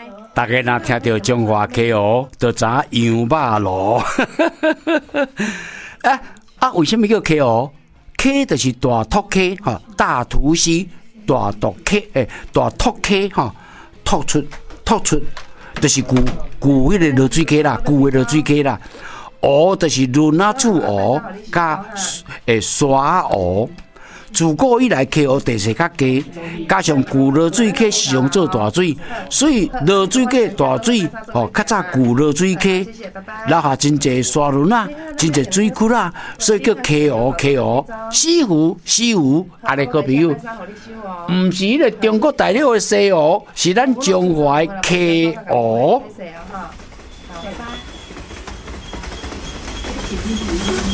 大家若听到中华溪湖，就知羊肉炉。为什么叫溪湖？溪就是大凸溪，哈，大图溪，大凸溪，大凸溪，哈，突出，就是旧迄个落水溪啦，旧的落水溪啦。湖就是轮啊厝湖，加沙湖。自古以来，溪湖地势较低，加上旧落水溪是用做大水，所以落水溪大水较早旧落水溪，留下真侪沙轮啊，真侪水窟啦，所以叫溪湖。西湖，安尼个朋友，毋是迄个中国大陆的西湖，是咱中华的溪湖。